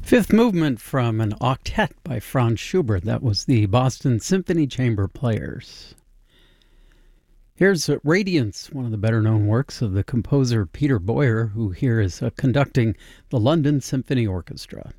Fifth movement from an octet by Franz Schubert. That was the Boston Symphony Chamber Players. Here's Radiance, one of the better-known works of the composer Peter Boyer, who here is conducting the London Symphony Orchestra.